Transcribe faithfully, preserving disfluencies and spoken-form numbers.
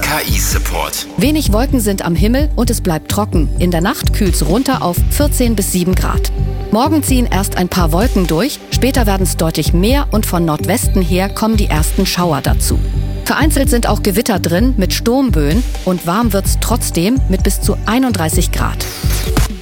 K I-Support. Wenig Wolken sind am Himmel und es bleibt trocken. In der Nacht kühlt's runter auf vierzehn bis sieben Grad. Morgen ziehen erst ein paar Wolken durch, später werden es deutlich mehr und von Nordwesten her kommen die ersten Schauer dazu. Vereinzelt sind auch Gewitter drin mit Sturmböen und warm wird's trotzdem mit bis zu einunddreißig Grad.